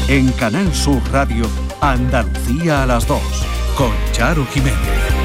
En Canal Sur Radio, Andalucía a las 2, con Charo Jiménez.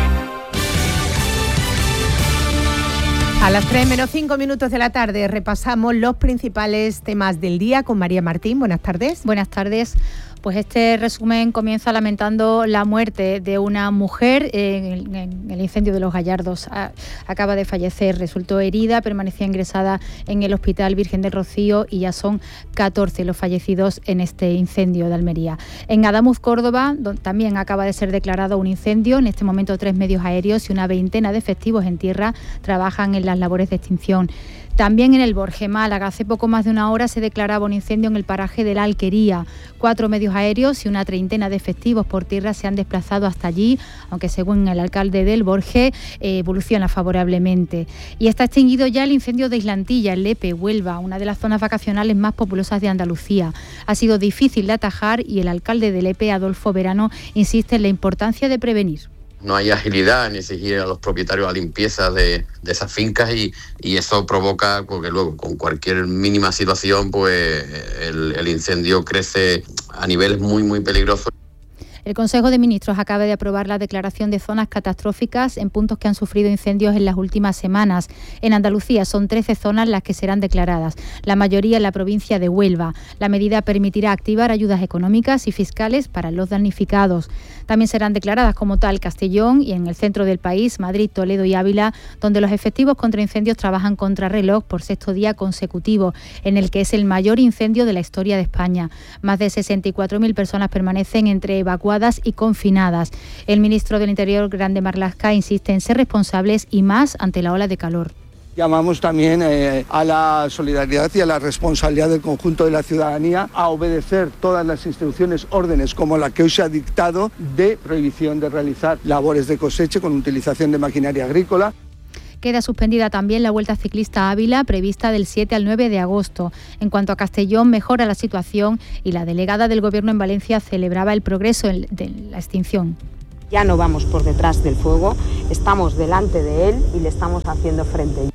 A las 3:05 de la tarde repasamos los principales temas del día con María Martín. Buenas tardes. Buenas tardes. Pues este resumen comienza lamentando la muerte de una mujer en el incendio de Los Gallardos. Acaba de fallecer, resultó herida, permanecía ingresada en el Hospital Virgen del Rocío y ya son 14 los fallecidos en este incendio de Almería. En Adamuz, Córdoba, también acaba de ser declarado un incendio. En este momento 3 medios aéreos y una veintena de efectivos en tierra trabajan en las labores de extinción. También en el Borje, Málaga, hace poco más de una hora se declaraba un incendio en el paraje de la Alquería. 4 medios aéreos y una treintena de efectivos por tierra se han desplazado hasta allí, aunque según el alcalde del Borje evoluciona favorablemente. Y está extinguido ya el incendio de Islantilla, en Lepe, Huelva, una de las zonas vacacionales más populosas de Andalucía. Ha sido difícil de atajar y el alcalde de Lepe, Adolfo Verano, insiste en la importancia de prevenir. No hay agilidad en exigir a los propietarios la limpieza de esas fincas y eso provoca, porque luego con cualquier mínima situación pues el incendio crece a niveles muy muy peligrosos. El Consejo de Ministros acaba de aprobar la declaración de zonas catastróficas en puntos que han sufrido incendios en las últimas semanas. En Andalucía son 13 zonas las que serán declaradas, la mayoría en la provincia de Huelva. La medida permitirá activar ayudas económicas y fiscales para los damnificados. También serán declaradas como tal Castellón y en el centro del país, Madrid, Toledo y Ávila, donde los efectivos contra incendios trabajan contrarreloj por 6º día consecutivo, en el que es el mayor incendio de la historia de España. Más de 64.000 personas permanecen entre evacuadas y confinadas. El ministro del Interior, Grande Marlaska, insiste en ser responsables y más ante la ola de calor. Llamamos también a la solidaridad y a la responsabilidad del conjunto de la ciudadanía a obedecer todas las instrucciones, órdenes como la que hoy se ha dictado de prohibición de realizar labores de cosecha con utilización de maquinaria agrícola. Queda suspendida también la Vuelta Ciclista Ávila, prevista del 7 al 9 de agosto. En cuanto a Castellón, mejora la situación y la delegada del Gobierno en Valencia celebraba el progreso de la extinción. Ya no vamos por detrás del fuego, estamos delante de él y le estamos haciendo frente.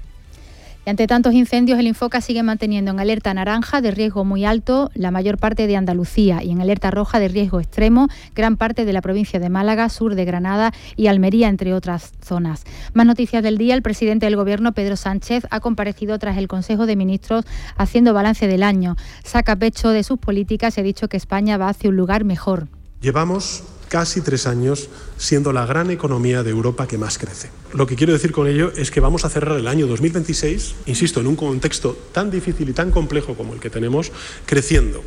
Y ante tantos incendios, el Infoca sigue manteniendo en alerta naranja de riesgo muy alto la mayor parte de Andalucía y en alerta roja de riesgo extremo gran parte de la provincia de Málaga, sur de Granada y Almería, entre otras zonas. Más noticias del día. El presidente del Gobierno, Pedro Sánchez, ha comparecido tras el Consejo de Ministros haciendo balance del año. Saca pecho de sus políticas y ha dicho que España va hacia un lugar mejor. Llevamos casi 3 años siendo la gran economía de Europa que más crece. Lo que quiero decir con ello es que vamos a cerrar el año 2026, insisto, en un contexto tan difícil y tan complejo como el que tenemos, creciendo.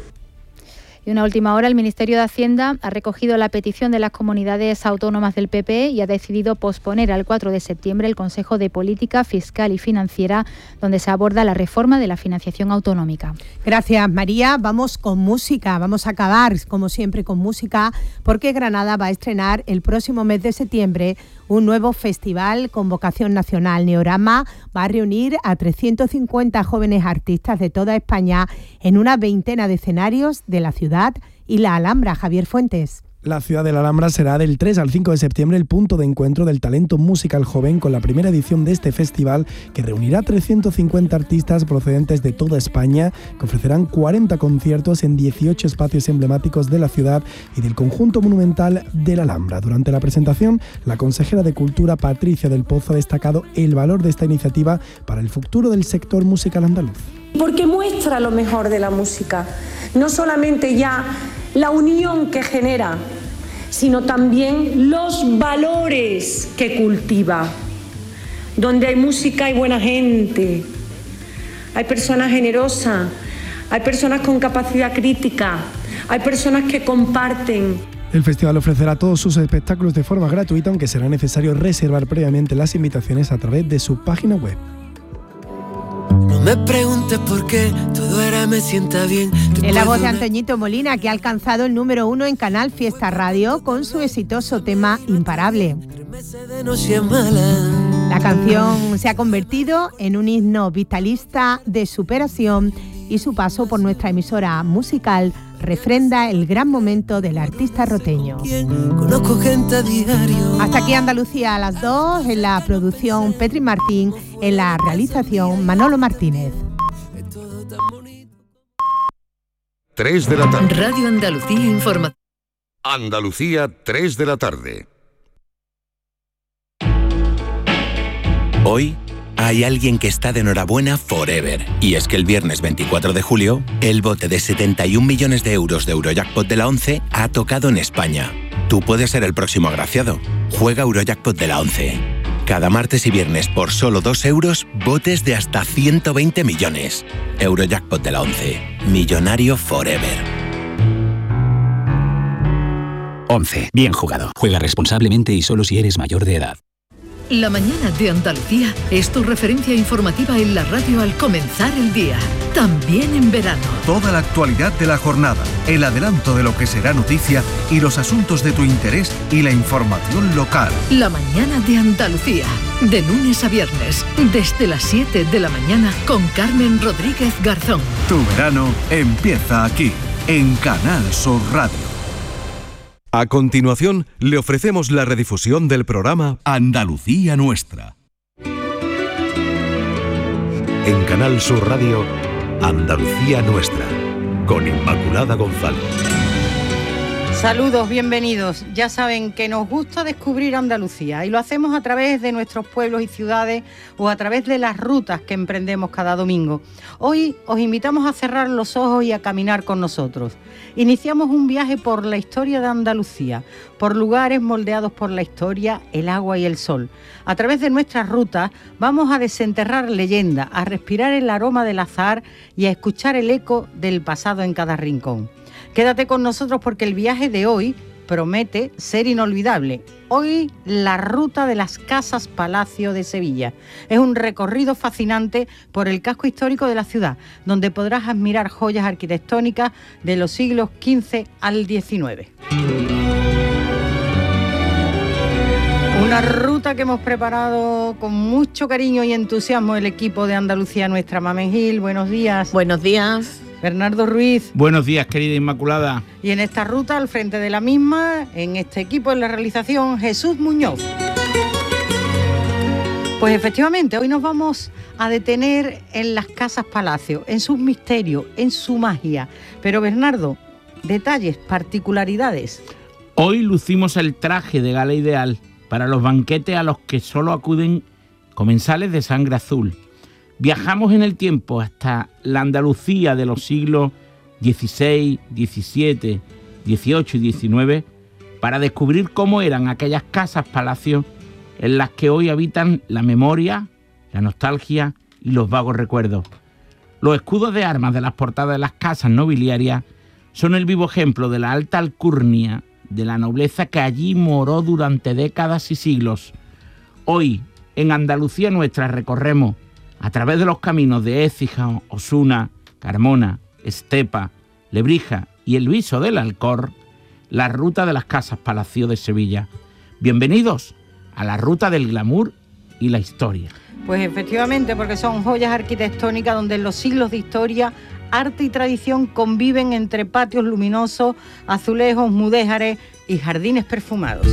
Y una última hora, el Ministerio de Hacienda ha recogido la petición de las comunidades autónomas del PP y ha decidido posponer al 4 de septiembre el Consejo de Política Fiscal y Financiera, donde se aborda la reforma de la financiación autonómica. Gracias, María. Vamos con música. Vamos a acabar, como siempre, con música, porque Granada va a estrenar el próximo mes de septiembre un nuevo festival con vocación nacional. Neorama va a reunir a 350 jóvenes artistas de toda España en una veintena de escenarios de la ciudad y la Alhambra. Javier Fuentes. La ciudad de la Alhambra será del 3 al 5 de septiembre el punto de encuentro del talento musical joven con la primera edición de este festival que reunirá 350 artistas procedentes de toda España que ofrecerán 40 conciertos en 18 espacios emblemáticos de la ciudad y del conjunto monumental de la Alhambra. Durante la presentación, la consejera de Cultura, Patricia del Pozo, ha destacado el valor de esta iniciativa para el futuro del sector musical andaluz. Porque muestra lo mejor de la música, no solamente ya la unión que genera, sino también los valores que cultiva. Donde hay música hay buena gente, hay personas generosas, hay personas con capacidad crítica, hay personas que comparten. El festival ofrecerá todos sus espectáculos de forma gratuita, aunque será necesario reservar previamente las invitaciones a través de su página web. No me preguntes por qué, todo ahora me sienta bien. En la voz de Antoñito Molina, que ha alcanzado el número 1 en Canal Fiesta Radio con su exitoso tema Imparable. La canción se ha convertido en un himno vitalista de superación y su paso por nuestra emisora musical refrenda el gran momento del artista roteño. Hasta aquí Andalucía a las 2, en la producción Petri Martín, en la realización Manolo Martínez. 3 de la tarde. Radio Andalucía Informativa. Andalucía, 3 de la tarde. Hoy hay alguien que está de enhorabuena forever. Y es que el viernes 24 de julio, el bote de 71 millones de euros de Eurojackpot de la 11 ha tocado en España. Tú puedes ser el próximo agraciado. Juega Eurojackpot de la 11. Cada martes y viernes por solo 2 euros, botes de hasta 120 millones. Eurojackpot de la 11. Millonario forever. 11. Bien jugado. Juega responsablemente y solo si eres mayor de edad. La mañana de Andalucía es tu referencia informativa en la radio al comenzar el día, también en verano. Toda la actualidad de la jornada, el adelanto de lo que será noticia y los asuntos de tu interés y la información local. La mañana de Andalucía, de lunes a viernes, desde las 7 de la mañana con Carmen Rodríguez Garzón. Tu verano empieza aquí, en Canal Sur Radio. A continuación, le ofrecemos la redifusión del programa Andalucía Nuestra. En Canal Sur Radio, Andalucía Nuestra, con Inmaculada González. Saludos, bienvenidos. Ya saben que nos gusta descubrir Andalucía y lo hacemos a través de nuestros pueblos y ciudades o a través de las rutas que emprendemos cada domingo. Hoy os invitamos a cerrar los ojos y a caminar con nosotros. Iniciamos un viaje por la historia de Andalucía, por lugares moldeados por la historia, el agua y el sol. A través de nuestras rutas vamos a desenterrar leyendas, a respirar el aroma del azahar y a escuchar el eco del pasado en cada rincón. Quédate con nosotros porque el viaje de hoy promete ser inolvidable. Hoy la ruta de las Casas Palacio de Sevilla. Es un recorrido fascinante por el casco histórico de la ciudad, donde podrás admirar joyas arquitectónicas de los siglos XV al XIX. Una ruta que hemos preparado con mucho cariño y entusiasmo el equipo de Andalucía Nuestra. Mamen Gil, buenos días. Buenos días. Bernardo Ruiz. Buenos días, querida Inmaculada. Y en esta ruta, al frente de la misma, en este equipo, en la realización, Jesús Muñoz. Pues efectivamente, hoy nos vamos a detener en las Casas Palacio, en sus misterios, en su magia. Pero Bernardo, detalles, particularidades. Hoy lucimos el traje de gala ideal para los banquetes a los que solo acuden comensales de sangre azul. Viajamos en el tiempo hasta la Andalucía de los siglos XVI, XVII, XVIII y XIX para descubrir cómo eran aquellas casas palacios en las que hoy habitan la memoria, la nostalgia y los vagos recuerdos. Los escudos de armas de las portadas de las casas nobiliarias son el vivo ejemplo de la alta alcurnia de la nobleza que allí moró durante décadas y siglos. Hoy, en Andalucía Nuestra, recorremos a través de los caminos de Écija, Osuna, Carmona, Estepa, Lebrija y el Viso del Alcor, la ruta de las Casas Palacio de Sevilla. Bienvenidos a la ruta del glamour y la historia. Pues efectivamente, porque son joyas arquitectónicas donde en los siglos de historia, arte y tradición conviven entre patios luminosos, azulejos, mudéjares y jardines perfumados.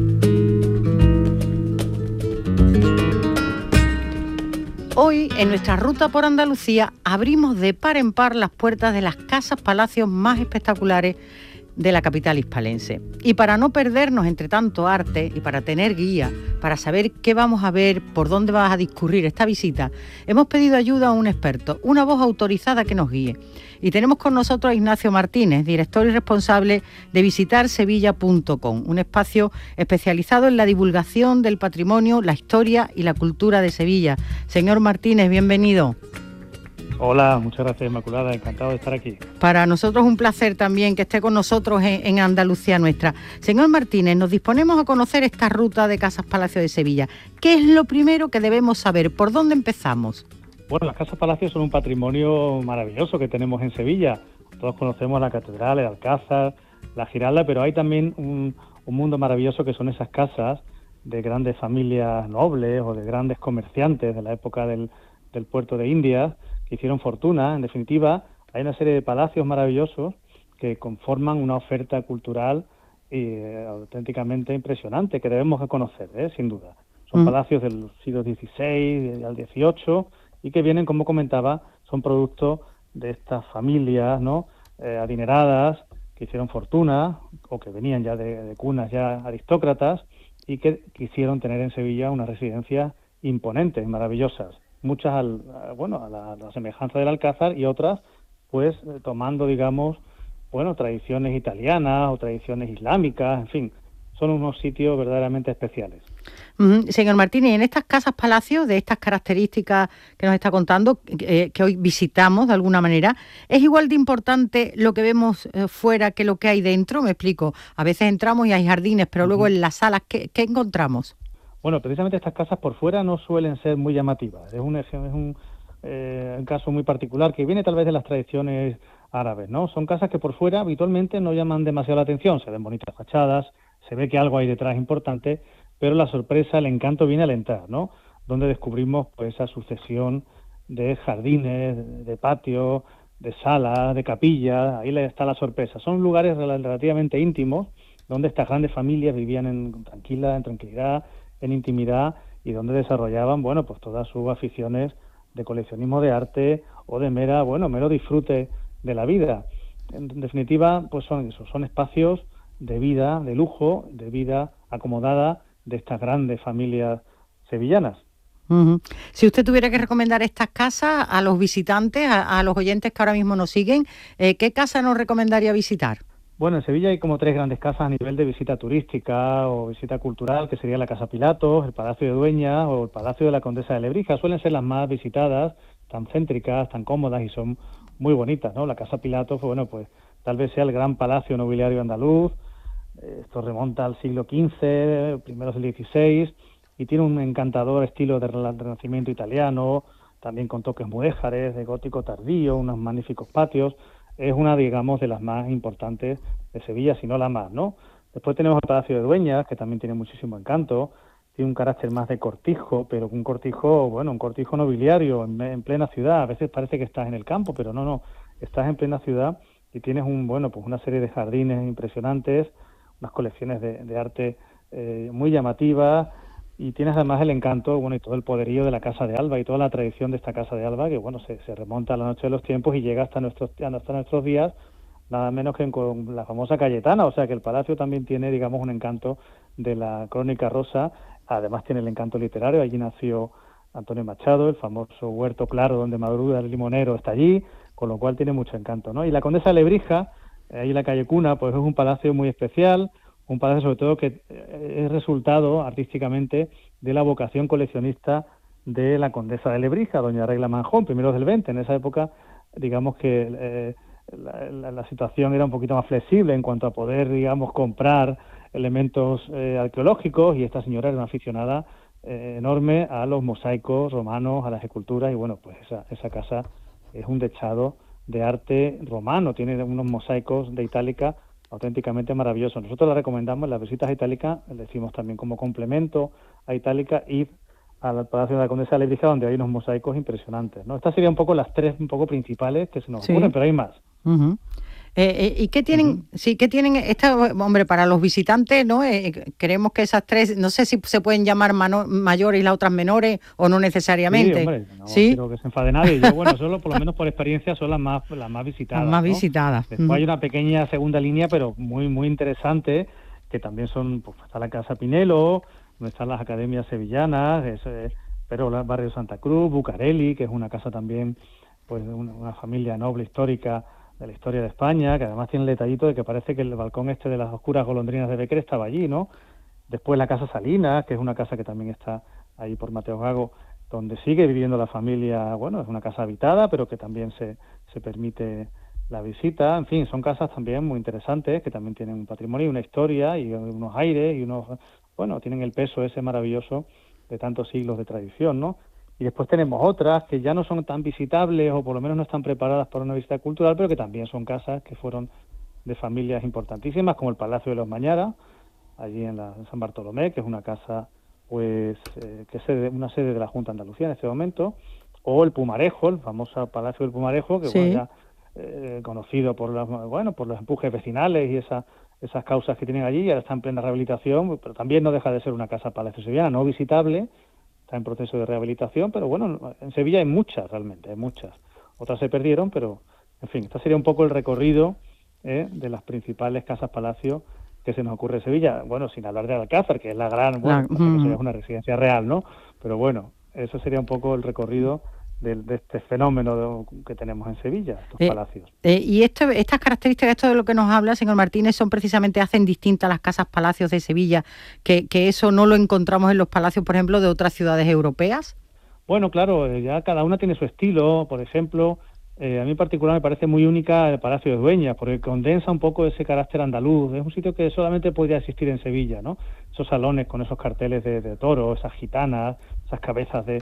Hoy, en nuestra ruta por Andalucía, abrimos de par en par las puertas de las casas palacios más espectaculares de la capital hispalense. Y para no perdernos entre tanto arte y para tener guía, para saber qué vamos a ver, por dónde va a discurrir esta visita, hemos pedido ayuda a un experto, una voz autorizada que nos guíe. Y tenemos con nosotros a Ignacio Martínez, director y responsable de visitarsevilla.com, un espacio especializado en la divulgación del patrimonio, la historia y la cultura de Sevilla. Señor Martínez, bienvenido. Hola, muchas gracias, Inmaculada, encantado de estar aquí. Para nosotros un placer también que esté con nosotros en Andalucía Nuestra. Señor Martínez, nos disponemos a conocer esta ruta de Casas Palacio de Sevilla. ¿Qué es lo primero que debemos saber? ¿Por dónde empezamos? Bueno, las Casas Palacio son un patrimonio maravilloso que tenemos en Sevilla. Todos conocemos la Catedral, el Alcázar, la Giralda, pero hay también un mundo maravilloso que son esas casas de grandes familias nobles o de grandes comerciantes de la época del puerto de Indias, que hicieron fortuna. En definitiva, hay una serie de palacios maravillosos que conforman una oferta cultural auténticamente impresionante que debemos conocer, sin duda. Son palacios del siglo XVI al XVIII y que vienen, como comentaba, son producto de estas familias, ¿no?, adineradas, que hicieron fortuna o que venían ya de cunas ya aristócratas y que quisieron tener en Sevilla unas residencias imponentes, maravillosas. Muchas a la semejanza del Alcázar y otras pues tomando, digamos, tradiciones italianas o tradiciones islámicas, en fin, son unos sitios verdaderamente especiales. Señor Martínez, en estas casas palacios, de estas características que nos está contando, que hoy visitamos de alguna manera, ¿es igual de importante lo que vemos fuera que lo que hay dentro? Me explico, a veces entramos y hay jardines, pero luego en las salas, ¿qué encontramos? Bueno, precisamente estas casas por fuera no suelen ser muy llamativas, es un caso muy particular que viene tal vez de las tradiciones árabes, ¿no? Son casas que por fuera habitualmente no llaman demasiado la atención, se ven bonitas fachadas, se ve que algo hay detrás importante, pero la sorpresa, el encanto viene al entrar, ¿no? Donde descubrimos pues esa sucesión de jardines, de patios, de salas, de capillas, ahí está la sorpresa. Son lugares relativamente íntimos, donde estas grandes familias vivían en tranquilidad, en intimidad, y donde desarrollaban, pues todas sus aficiones de coleccionismo de arte o de mero disfrute de la vida. En definitiva, pues son espacios de vida, de lujo, de vida acomodada de estas grandes familias sevillanas. Si usted tuviera que recomendar estas casas a los visitantes, a los oyentes que ahora mismo nos siguen, ¿qué casa nos recomendaría visitar? Bueno, en Sevilla hay como 3 grandes casas a nivel de visita turística o visita cultural, que sería la Casa Pilatos, el Palacio de Dueñas o el Palacio de la Condesa de Lebrija. Suelen ser las más visitadas, tan céntrikas, tan cómodas y son muy bonitas, ¿no? La Casa Pilatos, pues tal vez sea el gran palacio nobiliario andaluz. Esto remonta al siglo XV, primeros del XVI, y tiene un encantador estilo de renacimiento italiano, también con toques mudéjares, de gótico tardío, unos magníficos patios. Es una, digamos, de las más importantes de Sevilla, si no la más, ¿no? Después tenemos el Palacio de Dueñas, que también tiene muchísimo encanto, tiene un carácter más de cortijo, pero un cortijo nobiliario, en plena ciudad. A veces parece que estás en el campo, pero no, estás en plena ciudad y tienes una serie de jardines impresionantes, unas colecciones de arte muy llamativas, y tienes además el encanto, y todo el poderío de la Casa de Alba y toda la tradición de esta Casa de Alba, que se remonta a la noche de los tiempos y llega hasta nuestros días, nada menos que con la famosa Cayetana. O sea que el palacio también tiene, digamos, un encanto de la Crónica Rosa. Además tiene el encanto literario. Allí nació Antonio Machado, el famoso Huerto Claro donde madruga el limonero está allí, con lo cual tiene mucho encanto, ¿no? Y la Condesa de Lebrija, ahí en la calle Cuna, pues es un palacio muy especial, un palacio sobre todo que es resultado artísticamente de la vocación coleccionista de la Condesa de Lebrija, doña Regla Manjón, primeros del 20. En esa época, digamos que la situación era un poquito más flexible en cuanto a poder, digamos, comprar elementos arqueológicos, y esta señora era una aficionada enorme a los mosaicos romanos, a las esculturas, y pues esa casa es un dechado de arte romano, tiene unos mosaicos de Itálica auténticamente maravillosos. Nosotros la recomendamos en las visitas a Itálica, le decimos también como complemento a Itálica, ir al Palacio de la Condesa de Lebrija, donde hay unos mosaicos impresionantes, ¿no? Estas serían un poco las 3 principales que se nos ocurren, pero hay más. ¿Y qué tienen? Sí, ¿qué tienen? Para los visitantes, ¿no? Creemos que esas 3, no sé si se pueden llamar mayores y las otras menores, o no necesariamente. Sí, hombre, no quiero que se enfade nadie. Yo, solo por lo menos por experiencia son las más visitadas. Las más visitadas. Después hay una pequeña segunda línea, pero muy, muy interesante, que también son, está la Casa Pinelo, donde están las academias sevillanas, pero el barrio Santa Cruz, Bucareli, que es una casa también, una familia noble histórica de la historia de España, que además tiene el detallito de que parece que el balcón de las oscuras golondrinas de Becquer estaba allí, ¿no? Después la Casa Salinas, que es una casa que también está ahí por Mateo Gago, donde sigue viviendo la familia. Es una casa habitada, pero que también se permite la visita. En fin, son casas también muy interesantes, que también tienen un patrimonio, una historia y unos aires, y tienen el peso ese maravilloso de tantos siglos de tradición, ¿no? Y después tenemos otras que ya no son tan visitables, o por lo menos no están preparadas para una visita cultural, pero que también son casas que fueron de familias importantísimas, como el Palacio de los Mañara, allí en San Bartolomé, que es una casa que es una sede de la Junta de Andalucía en este momento, o el Pumarejo, el famoso Palacio del Pumarejo, que ya conocido por los empujes vecinales y esas causas que tienen allí, y ahora está en plena rehabilitación, pero también no deja de ser una casa palacio sevillana, no visitable. Está en proceso de rehabilitación, pero en Sevilla hay muchas, realmente, hay muchas. Otras se perdieron, pero En fin, este sería un poco el recorrido de las principales casas-palacio que se nos ocurre en Sevilla. Bueno, sin hablar de Alcázar, que es la gran, bueno, eso es una residencia real, ¿no? Pero bueno, eso sería un poco el recorrido de este fenómeno que tenemos en Sevilla, estos palacios. Y estas características, esto de lo que nos habla, señor Martínez, son precisamente, hacen distintas las casas-palacios de Sevilla, que eso no lo encontramos en los palacios, por ejemplo, de otras ciudades europeas. Bueno, claro, ya cada una tiene su estilo. Por ejemplo, a mí en particular me parece muy única el Palacio de Dueñas, porque condensa un poco ese carácter andaluz. Es un sitio que solamente podría existir en Sevilla, ¿no? Esos salones con esos carteles de toro, esas gitanas, esas cabezas de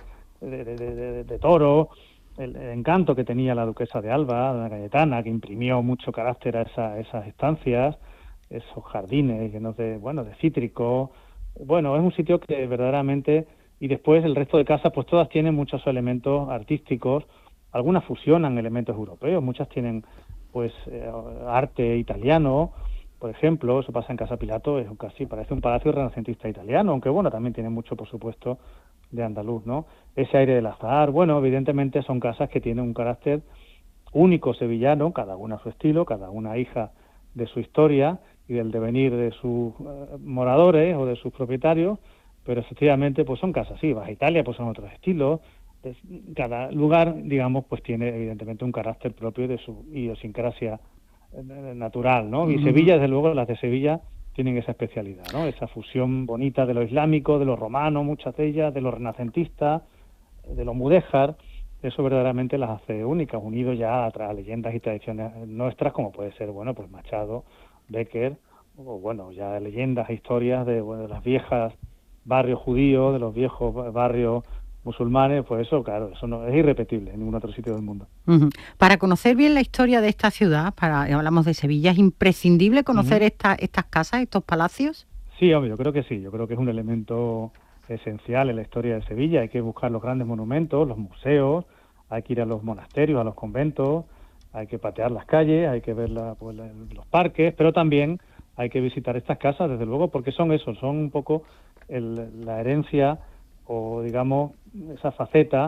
toro, el encanto que tenía la duquesa de Alba, doña Cayetana, que imprimió mucho carácter a esas estancias, esos jardines llenos de cítricos. Bueno, es un sitio que verdaderamente... Y después el resto de casas, pues todas tienen muchos elementos artísticos, algunas fusionan elementos europeos, muchas tienen pues arte italiano, por ejemplo, eso pasa en Casa Pilato, casi parece un palacio renacentista italiano, aunque bueno, también tiene mucho, por supuesto, de andaluz, ¿no? Ese aire del azahar, bueno, evidentemente son casas que tienen un carácter único sevillano, cada una a su estilo, cada una hija de su historia y del devenir de sus moradores o de sus propietarios, pero efectivamente pues son casas, sí, Baja Italia pues son otros estilos, cada lugar, digamos, pues tiene evidentemente un carácter propio de su idiosincrasia natural, ¿no? Y Sevilla, desde luego, las de Sevilla tienen esa especialidad, ¿no? Esa fusión bonita de lo islámico, de lo romano, muchas de ellas, de lo renacentista, de lo mudéjar. Eso verdaderamente las hace únicas, unidos ya a leyendas y tradiciones nuestras, como puede ser, bueno, pues Machado, Bécquer, o bueno, ya leyendas e historias de las viejas barrios judíos, de los viejos barrios musulmanes, pues eso, claro, eso no es irrepetible en ningún otro sitio del mundo. Para conocer bien la historia de esta ciudad, hablamos de Sevilla, ¿es imprescindible conocer estas casas, estos palacios? Sí, hombre, yo creo que sí, yo creo que es un elemento esencial en la historia de Sevilla. Hay que buscar los grandes monumentos, los museos, hay que ir a los monasterios, a los conventos, hay que patear las calles, hay que ver los parques, pero también hay que visitar estas casas, desde luego, porque son un poco la herencia o, digamos, esa faceta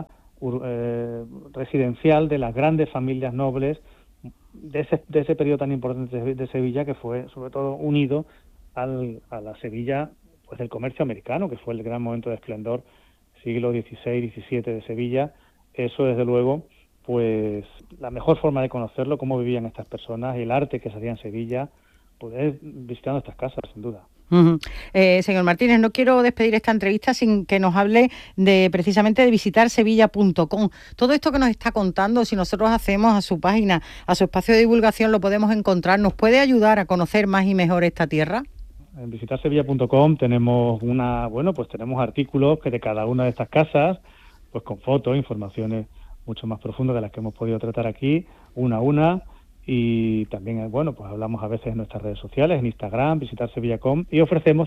residencial de las grandes familias nobles de ese periodo tan importante de Sevilla, que fue, sobre todo, unido a la Sevilla pues del comercio americano, que fue el gran momento de esplendor, siglo XVI, XVII de Sevilla. Eso, desde luego, pues la mejor forma de conocerlo, cómo vivían estas personas y el arte que se hacía en Sevilla, pues es visitando estas casas, sin duda. Señor Martínez, no quiero despedir esta entrevista sin que nos hable precisamente de visitarsevilla.com. Todo esto que nos está contando, si nosotros hacemos a su página, a su espacio de divulgación, lo podemos encontrar. ¿Nos puede ayudar a conocer más y mejor esta tierra? En visitarsevilla.com tenemos tenemos artículos que de cada una de estas casas, pues con fotos, informaciones mucho más profundas de las que hemos podido tratar aquí, una a una. Y también, pues hablamos a veces en nuestras redes sociales, en Instagram, visitarsevilla.com, y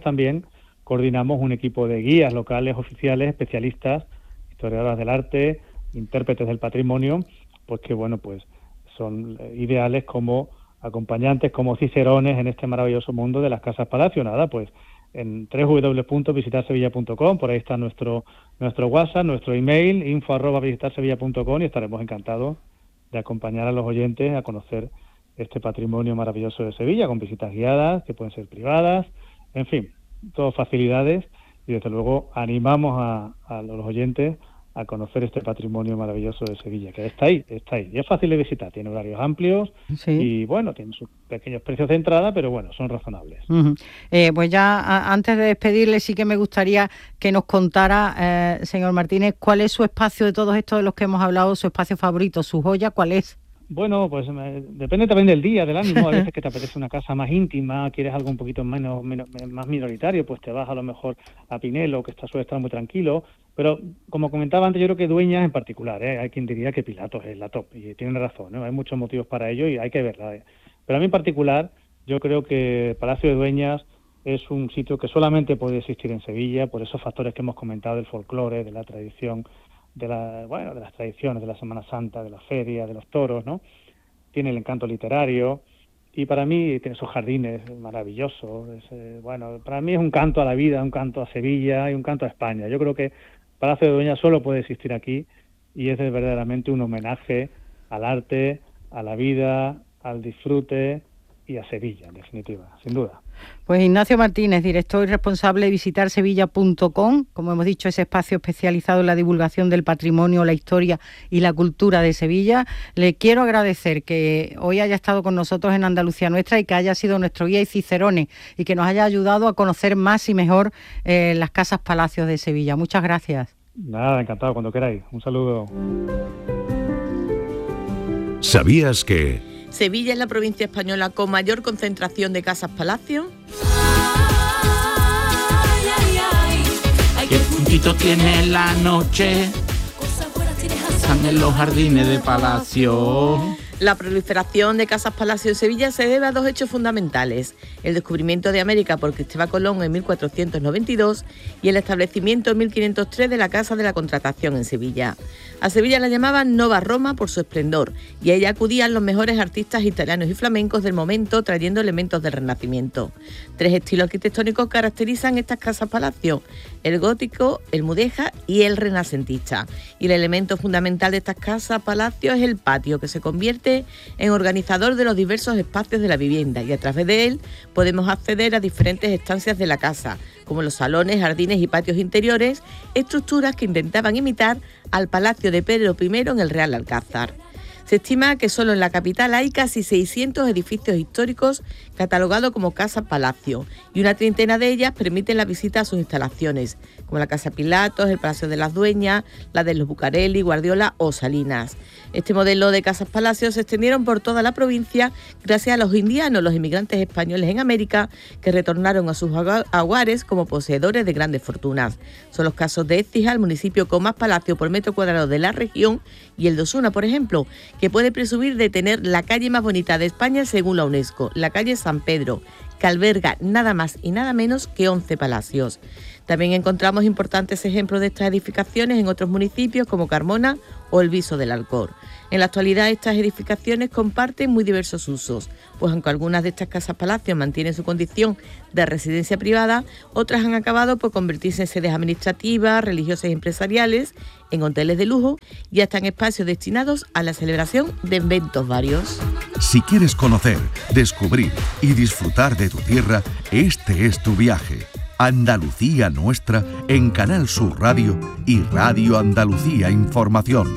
coordinamos un equipo de guías locales, oficiales, especialistas, historiadoras del arte, intérpretes del patrimonio, pues que, pues son ideales como acompañantes, como cicerones en este maravilloso mundo de las casas palacio. Nada, pues en www.visitarsevilla.com, por ahí está nuestro WhatsApp, nuestro email, info@visitarsevilla.com, y estaremos encantados de acompañar a los oyentes a conocer este patrimonio maravilloso de Sevilla, con visitas guiadas, que pueden ser privadas, en fin, todas facilidades, y desde luego animamos a los oyentes a conocer este patrimonio maravilloso de Sevilla, que está ahí, y es fácil de visitar, tiene horarios amplios, y tiene sus pequeños precios de entrada, pero son razonables. Pues ya antes de despedirle, sí que me gustaría que nos contara, señor Martínez, cuál es su espacio de todos estos de los que hemos hablado, su espacio favorito, su joya, ¿cuál es? Bueno, pues depende también del día, del ánimo. A veces que te apetece una casa más íntima, quieres algo un poquito más minoritario, pues te vas a lo mejor a Pinelo, que suele estar muy tranquilo. Pero, como comentaba antes, yo creo que Dueñas en particular, hay quien diría que Pilatos es la top, y tienen razón, ¿no? Hay muchos motivos para ello y hay que verla. Pero a mí en particular, yo creo que Palacio de Dueñas es un sitio que solamente puede existir en Sevilla, por esos factores que hemos comentado del folclore, de la tradición, de las tradiciones de la Semana Santa, de la feria, de los toros, ¿no? Tiene el encanto literario y para mí tiene esos jardines maravillosos. Para mí es un canto a la vida, un canto a Sevilla y un canto a España. Yo creo que Palacio de Dueñas solo puede existir aquí y es verdaderamente un homenaje al arte, a la vida, al disfrute y a Sevilla, en definitiva, sin duda. Pues Ignacio Martínez, director y responsable de visitarsevilla.com, como hemos dicho, ese espacio especializado en la divulgación del patrimonio, la historia y la cultura de Sevilla. Le quiero agradecer que hoy haya estado con nosotros en Andalucía Nuestra y que haya sido nuestro guía y cicerone y que nos haya ayudado a conocer más y mejor las casas palacios de Sevilla. Muchas gracias. Nada, encantado, cuando queráis. Un saludo. ¿Sabías que Sevilla es la provincia española con mayor concentración de casas palacio? ¿Qué puntito tiene la noche? Están en los jardines de palacio. La proliferación de casas palacio en Sevilla se debe a dos hechos fundamentales: el descubrimiento de América por Cristóbal Colón en 1492 y el establecimiento en 1503 de la Casa de la Contratación en Sevilla. A Sevilla la llamaban Nova Roma por su esplendor y a ella acudían los mejores artistas italianos y flamencos del momento trayendo elementos del Renacimiento. Tres estilos arquitectónicos caracterizan estas casas palacio: el gótico, el mudéjar y el renacentista. Y el elemento fundamental de estas casas palacio es el patio, que se convierte en organizador de los diversos espacios de la vivienda y a través de él podemos acceder a diferentes estancias de la casa, como los salones, jardines y patios interiores, estructuras que intentaban imitar al Palacio de Pedro I en el Real Alcázar. Se estima que solo en la capital hay casi 600 edificios históricos catalogados como casas palacio y una treintena de ellas permiten la visita a sus instalaciones, como la Casa Pilatos, el Palacio de las Dueñas, la de los Bucareli, Guardiola o Salinas. Este modelo de casas palacios se extendieron por toda la provincia gracias a los indianos, los inmigrantes españoles en América, que retornaron a sus hogares como poseedores de grandes fortunas. Son los casos de Écija, el municipio con más palacio por metro cuadrado de la región, y el de Osuna, por ejemplo, que puede presumir de tener la calle más bonita de España según la UNESCO, la calle San Pedro, que alberga nada más y nada menos que 11 palacios. También encontramos importantes ejemplos de estas edificaciones en otros municipios como Carmona o el Viso del Alcor. En la actualidad estas edificaciones comparten muy diversos usos, pues aunque algunas de estas casas palacios mantienen su condición de residencia privada, otras han acabado por convertirse en sedes administrativas, religiosas y empresariales, en hoteles de lujo y hasta en espacios destinados a la celebración de eventos varios. Si quieres conocer, descubrir y disfrutar de tu tierra, este es tu viaje. Andalucía Nuestra en Canal Sur Radio y Radio Andalucía Información.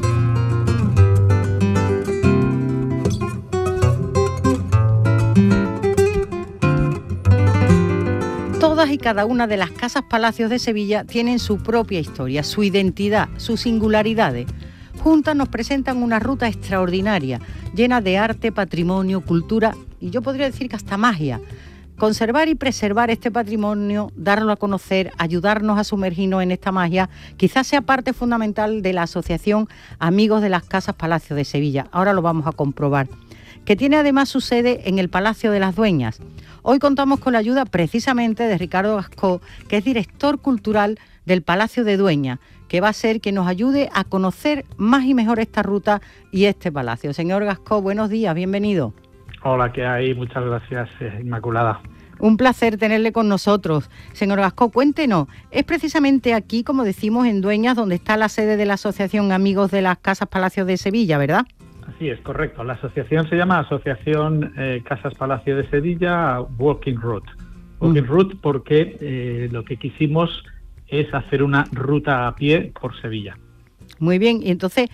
Todas y cada una de las casas palacios de Sevilla tienen su propia historia, su identidad, sus singularidades. Juntas nos presentan una ruta extraordinaria, llena de arte, patrimonio, cultura y yo podría decir que hasta magia. Conservar y preservar este patrimonio, darlo a conocer, ayudarnos a sumergirnos en esta magia, quizás sea parte fundamental de la asociación Amigos de las Casas Palacio de Sevilla. Ahora lo vamos a comprobar. Que tiene además su sede en el Palacio de las Dueñas. Hoy contamos con la ayuda precisamente de Ricardo Gascó, que es director cultural del Palacio de Dueñas, que va a ser que nos ayude a conocer más y mejor esta ruta y este palacio. Señor Gascó, buenos días, bienvenido. Hola, ¿qué hay? Muchas gracias, Inmaculada. Un placer tenerle con nosotros. Señor Gascó, cuéntenos, es precisamente aquí, como decimos, en Dueñas, donde está la sede de la Asociación Amigos de las Casas Palacios de Sevilla, ¿verdad? Así es, correcto. La asociación se llama Asociación Casas Palacio de Sevilla Walking Route. Walking Route porque lo que quisimos es hacer una ruta a pie por Sevilla. Muy bien, y entonces,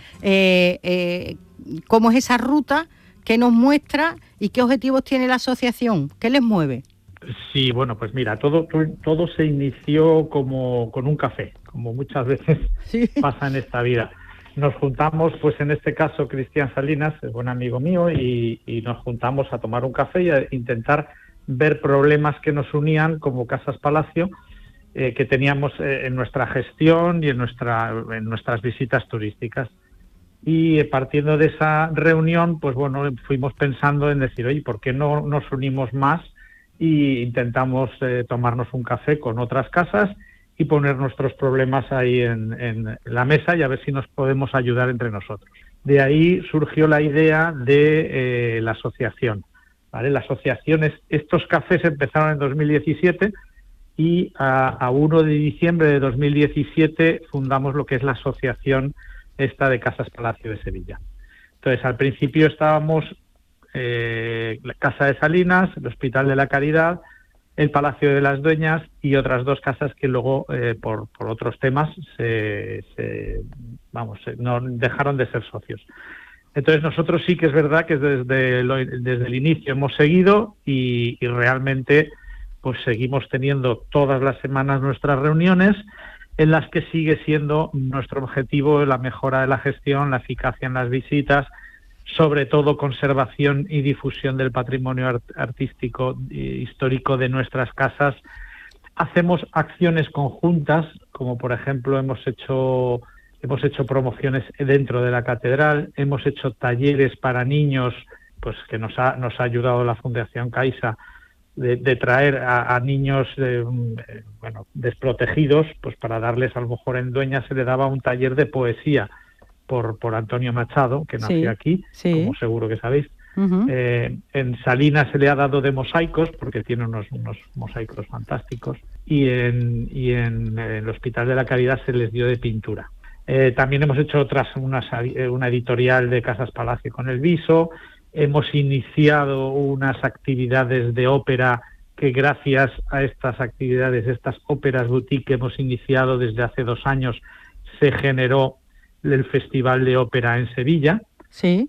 ¿cómo es esa ruta? ¿Qué nos muestra y qué objetivos tiene la asociación? ¿Qué les mueve? Sí, bueno, pues mira, todo se inició como con un café, como muchas veces pasa en esta vida. Nos juntamos, pues en este caso Cristian Salinas, es buen amigo mío, y nos juntamos a tomar un café y a intentar ver problemas que nos unían como Casas Palacio, que teníamos en nuestra gestión y en nuestras visitas turísticas. Y partiendo de esa reunión, pues bueno, fuimos pensando en decir, oye, ¿por qué no nos unimos más y intentamos tomarnos un café con otras casas y poner nuestros problemas ahí en la mesa y a ver si nos podemos ayudar entre nosotros? De ahí surgió la idea de la asociación, ¿vale? La asociación, estos cafés empezaron en 2017 y a 1 de diciembre de 2017 fundamos lo que es la asociación esta de Casas Palacio de Sevilla. Entonces, al principio estábamos la Casa de Salinas, el Hospital de la Caridad, el Palacio de las Dueñas y otras 2 casas que luego, por otros temas, no dejaron de ser socios. Entonces, nosotros sí que es verdad que desde el inicio hemos seguido y realmente pues seguimos teniendo todas las semanas nuestras reuniones, en las que sigue siendo nuestro objetivo la mejora de la gestión, la eficacia en las visitas, sobre todo conservación y difusión del patrimonio artístico e histórico de nuestras casas. Hacemos acciones conjuntas, como por ejemplo hemos hecho promociones dentro de la catedral, hemos hecho talleres para niños, pues que nos ha ayudado la Fundación Caixa, de traer a niños desprotegidos, pues para darles, a lo mejor en Dueñas se le daba un taller de poesía por Antonio Machado, que nació aquí, como seguro que sabéis. Uh-huh. En Salinas se le ha dado de mosaicos, porque tiene unos mosaicos fantásticos, y en el Hospital de la Caridad se les dio de pintura. También hemos hecho una editorial de Casas Palacio con el Viso. Hemos iniciado unas actividades de ópera que, gracias a estas actividades, estas óperas boutique que hemos iniciado desde hace 2 años, se generó el Festival de Ópera en Sevilla. Sí.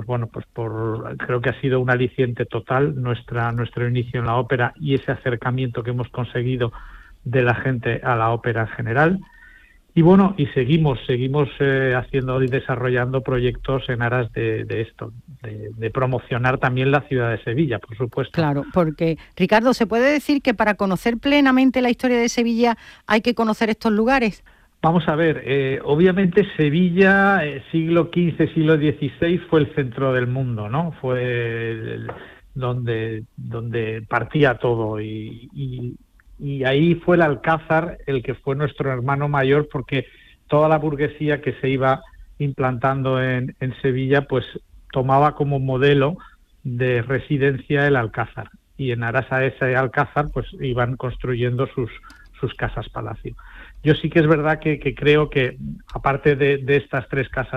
Creo que ha sido un aliciente total nuestro inicio en la ópera y ese acercamiento que hemos conseguido de la gente a la ópera en general. Y bueno, y seguimos haciendo y desarrollando proyectos en aras de esto, de promocionar también la ciudad de Sevilla, por supuesto. Claro, porque, Ricardo, ¿se puede decir que para conocer plenamente la historia de Sevilla hay que conocer estos lugares? Vamos a ver, obviamente Sevilla, siglo XV, siglo XVI, fue el centro del mundo, ¿no? Fue donde partía todo y ahí fue el Alcázar el que fue nuestro hermano mayor, porque toda la burguesía que se iba implantando en Sevilla pues tomaba como modelo de residencia el Alcázar, y en aras a ese Alcázar pues iban construyendo sus casas palacio. Yo sí que es verdad que creo que, aparte de estas 3 casas